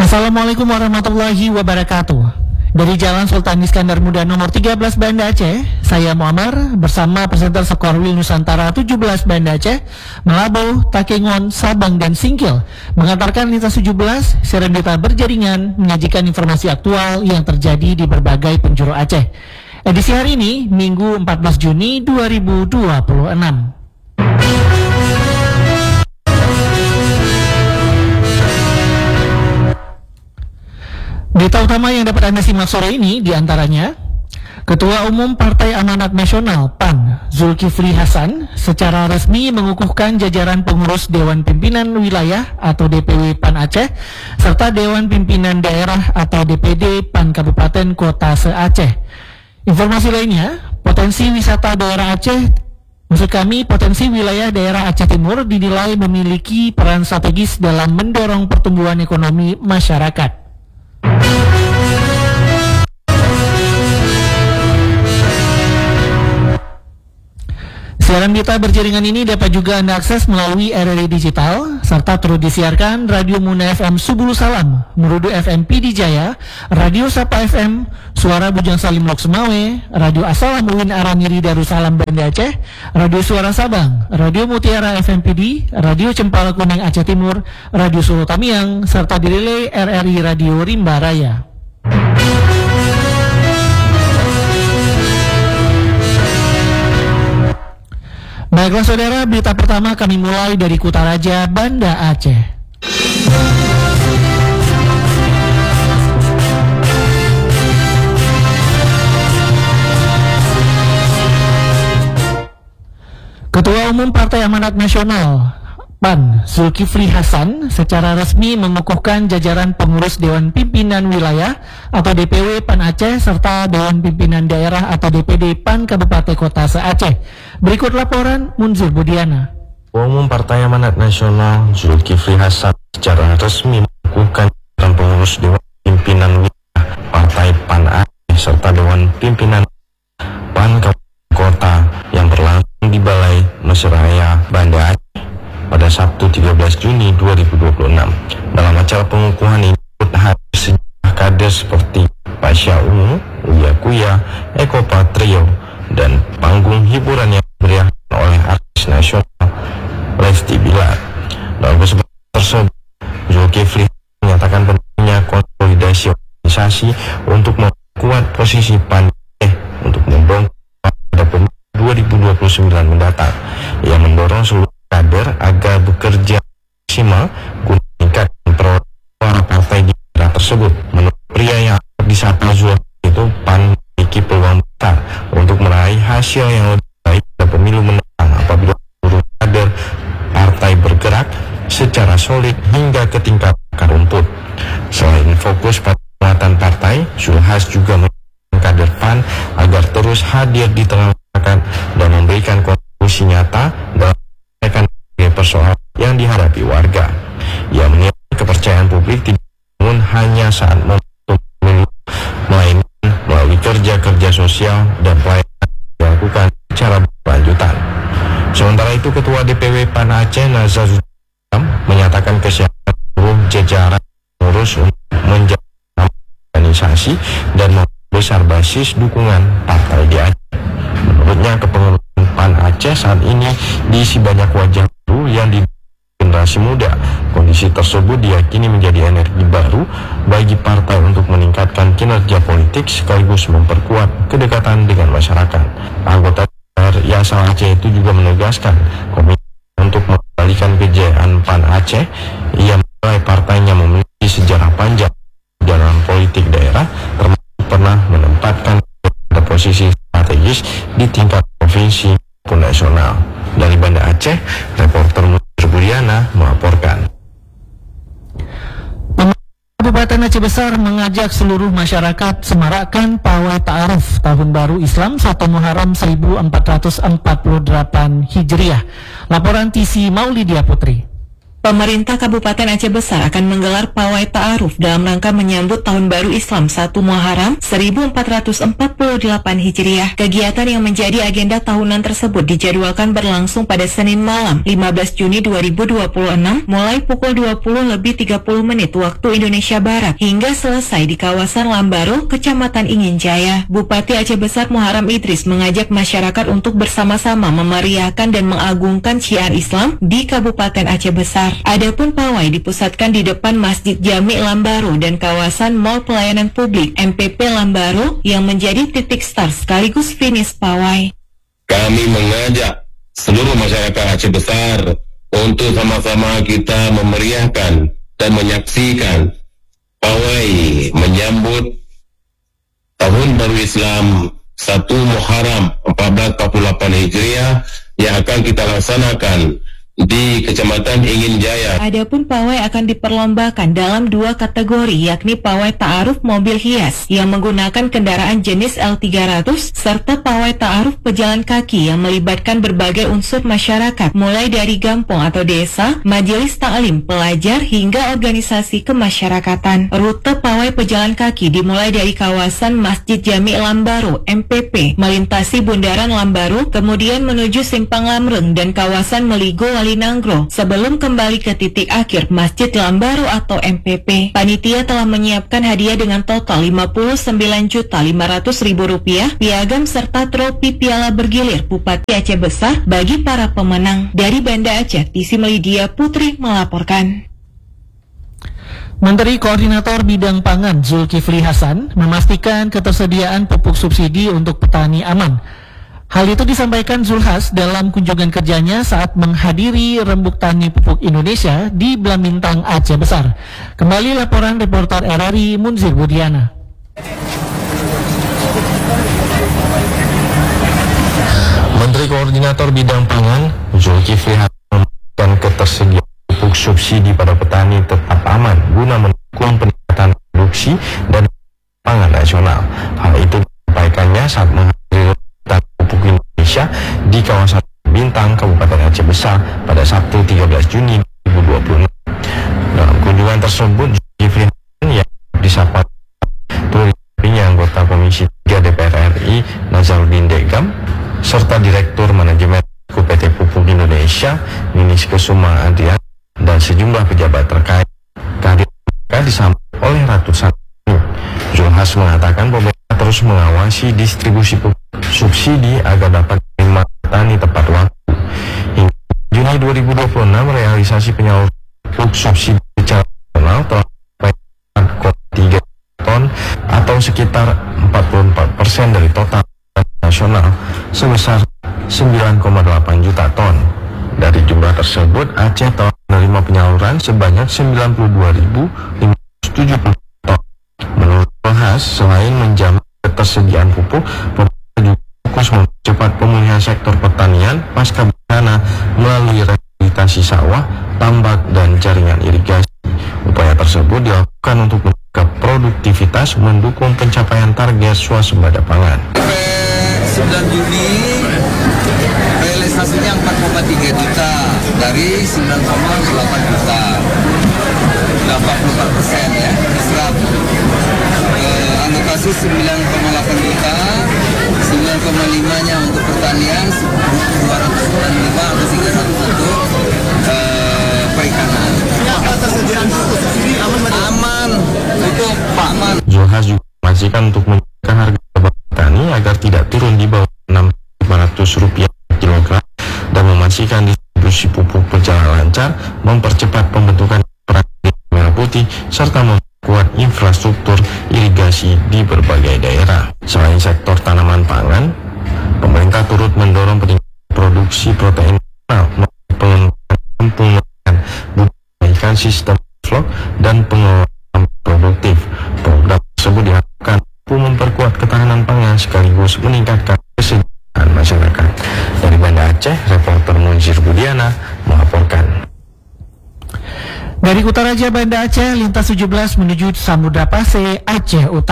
Assalamualaikum warahmatullahi wabarakatuh. Dari Jalan Sultan Iskandar Muda nomor 13 Banda Aceh, saya Muammar bersama presenter Sekorwil Nusantara 17 Banda Aceh, Malabo, Takengon, Sabang, dan Singkil mengantarkan lintas 17 siaran berita berjaringan menyajikan informasi aktual yang terjadi di berbagai penjuru Aceh. Edisi hari ini, Minggu 14 Juni 2026. Berita utama yang dapat Anda simak sore ini diantaranya, Ketua Umum Partai Amanat Nasional PAN, Zulkifli Hasan, secara resmi mengukuhkan jajaran pengurus Dewan Pimpinan Wilayah atau DPW PAN Aceh, serta Dewan Pimpinan Daerah atau DPD PAN Kabupaten Kota se-Aceh. Informasi lainnya, potensi wisata daerah Aceh, potensi wilayah daerah Aceh Timur dinilai memiliki peran strategis dalam mendorong pertumbuhan ekonomi masyarakat. Siaran berita berjaringan ini dapat juga Anda akses melalui RRI Digital, serta turut disiarkan Radio Muna FM Subulu Salam, Merudu FM Pidi Jaya, Radio Sapa FM, Suara Bujang Salim Lok Semawe, Radio Assalamuin Aramiri Darussalam Banda Aceh, Radio Suara Sabang, Radio Mutiara FM Pidi, Radio Cempala Kuning Aceh Timur, Radio Solo Tamiang, serta dirilai RRI Radio Rimba Raya. Baiklah saudara, berita pertama kami mulai dari Kutaraja, Banda Aceh. Ketua Umum Partai Amanat Nasional PAN, Zulkifli Hasan, secara resmi mengukuhkan jajaran pengurus Dewan Pimpinan Wilayah atau DPW PAN Aceh serta Dewan Pimpinan Daerah atau DPD PAN Kabupaten Kota se-Aceh. Berikut laporan Munzur Budiana. Ketua Umum Partai Amanat Nasional Zulkifli Hasan secara resmi mengukuhkan jajaran pengurus Dewan Pimpinan Wilayah Partai PAN Aceh serta Dewan Pimpinan PAN Kabupaten Kota yang berlangsung di Balai Mesraya, Banda Aceh pada Sabtu 13 Juni 2026. Dalam acara pengukuhan ini hadir sejumlah kader seperti Pasha Ungu, Uya Kuya, Eko Patrio, dan panggung hiburan yang diberiakan oleh artis nasional Lesti Bilar. Dalam kesempatan tersebut, Zulkifli menyatakan pentingnya konsolidasi organisasi untuk memperkuat posisi PAN untuk mendongkrak pada pemilu 2029 mendatang. Ia mendorong seluruh kader agar bekerja maksimal guna meningkatkan perolehan suara partai di daerah tersebut. Menurut pria yang disapa Zulkifli itu, PAN memiliki peluang besar untuk meraih hasil yang lebih baik pada pemilu mendatang apabila seluruh kader partai bergerak secara solid hingga ke tingkat akar rumput. Selain fokus pada penguatan partai, Zulhas juga mengingatkan kader PAN agar terus hadir di tengah masyarakat dan memberikan kontribusi nyata dalam persoalan yang dihadapi warga. Ia menilai kepercayaan publik tidak dibangun hanya saat momentum pemilu, melainkan melalui kerja-kerja sosial dan pelayanan yang dilakukan secara berkelanjutan. Sementara itu, Ketua DPW PAN Aceh Nazarudin menyatakan kesiapan seluruh jajaran pengurus untuk menjaga organisasi dan membesar basis dukungan partai di Aceh. Menurutnya, kepengurusan PAN Aceh saat ini diisi banyak wajah yang di generasi muda. Kondisi tersebut diyakini menjadi energi baru bagi partai untuk meningkatkan kinerja politik sekaligus memperkuat kedekatan dengan masyarakat. Anggota DPR asal Aceh itu juga menegaskan komitmen untuk mengembalikan kejayaan PAN Aceh. Ia menilai partainya memiliki sejarah panjang dalam politik daerah, termasuk pernah menempatkan pada posisi strategis di tingkat provinsi maupun nasional. Dari Banda Aceh, reporter Munzur Budiana melaporkan. Kabupaten Aceh Besar mengajak seluruh masyarakat semarakkan pawai ta'aruf Tahun Baru Islam 1 Muharram 1448 Hijriah. Laporan TC Maulidia Putri. Pemerintah Kabupaten Aceh Besar akan menggelar pawai ta'aruf dalam rangka menyambut Tahun Baru Islam 1 Muharram 1448 Hijriah. Kegiatan yang menjadi agenda tahunan tersebut dijadwalkan berlangsung pada Senin malam 15 Juni 2026 mulai pukul 20:30 waktu Indonesia Barat hingga selesai di kawasan Lambaro, Kecamatan Inginjaya. Bupati Aceh Besar Muharram Idris mengajak masyarakat untuk bersama-sama memeriahkan dan mengagungkan syiar Islam di Kabupaten Aceh Besar. Adapun pawai dipusatkan di depan Masjid Jami Lambaro dan kawasan Mall Pelayanan Publik MPP Lambaro yang menjadi titik start sekaligus finish pawai. Kami mengajak seluruh masyarakat Aceh Besar untuk sama-sama kita memeriahkan dan menyaksikan pawai menyambut Tahun Baru Islam 1 Muharram 1448 Hijriah yang akan kita laksanakan di Kecamatan Inginjaya. Adapun pawai akan diperlombakan dalam 2 kategori, yakni pawai ta'aruf mobil hias yang menggunakan kendaraan jenis L300 serta pawai ta'aruf pejalan kaki yang melibatkan berbagai unsur masyarakat mulai dari kampung atau desa, majelis taklim, pelajar hingga organisasi kemasyarakatan. Rute pawai pejalan kaki dimulai dari kawasan Masjid Jami Lambaro MPP, melintasi Bundaran Lambaro, kemudian menuju Simpang Lamreng dan kawasan Meligo Walinangro sebelum kembali ke titik akhir Masjid Lambaro atau MPP. Panitia telah menyiapkan hadiah dengan total Rp59.500.000, piagam serta trofi piala bergilir Bupati Aceh Besar bagi para pemenang. Dari Banda Aceh, Tisi Melidia Putri melaporkan. Menteri Koordinator Bidang Pangan Zulkifli Hasan memastikan ketersediaan pupuk subsidi untuk petani aman. Hal itu disampaikan Zulhas dalam kunjungan kerjanya saat menghadiri Rembuk Tani Pupuk Indonesia di Blamintang, Aceh Besar. Kembali laporan reporter RRI Munzir Budiana. Menteri Koordinator Bidang Pangan Zulkifli Hasan memastikan ketersediaan pupuk subsidi pada petani tetap aman guna mendukung peningkatan produksi dan pangan nasional. Hal itu disampaikannya saat menghadiri Pupuk Indonesia di kawasan Bintang, Kabupaten Aceh Besar pada Sabtu 13 Juni 2026. Dalam kunjungan tersebut, Zulkifli Hasan yang disapa turunnya anggota Komisi 3 DPR RI Nazaruddin Degam serta Direktur Manajemen PT Pupuk Indonesia Ninis Kesuma Adrian dan sejumlah pejabat terkait. Kehadiran mereka disambut oleh ratusan. Zulhas mengatakan pemerintah terus mengawasi distribusi pupuk subsidi agar dapat diterima petani tepat waktu. Hingga Juni 2026, realisasi penyaluran pupuk subsidi secara nasional telah mencapai 4,3 ton atau sekitar 44% dari total nasional sebesar 9,8 juta ton. Dari jumlah tersebut, Aceh telah menerima penyaluran sebanyak 92.570 ton. Menurut Zulhas, selain menjamin ketersediaan pupuk, fokus mempercepat pemulihan sektor pertanian pasca bencana melalui rehabilitasi sawah, tambak, dan jaringan irigasi. Upaya tersebut dilakukan untuk menjaga produktivitas mendukung pencapaian target swasembada pangan. Sampai 9 Juni realisasinya 4,3 juta dari 9,8 juta, 84% ya, diserap. Alokasi 9,8 juta, 9,5-nya untuk pertanian, 295 atau 300 untuk perikanan. Ketersediaan subsidi aman, untuk Pak aman. Zulhas juga memastikan untuk menjaga harga petani agar tidak turun di bawah Rp6.500 per kilogram dan memastikan distribusi pupuk berjalan lancar, mempercepat pembentukan perangkat merah putih serta memperkuat infrastruktur irigasi di berbagai daerah. Selain sektor tanaman pangan, pemerintah turut mendorong peningkatan produksi protein nasional, pengembangan budaya sistem vlog dan pengelolaan produktif. Program tersebut diharapkan mampu memperkuat ketahanan pangan sekaligus meningkatkan kesejahteraan masyarakat. Dari Banda Aceh, reporter Munzir Budiana melaporkan. Dari Kutaraja Banda Aceh, lintas 17 menuju Samudra Pase, Aceh Utara.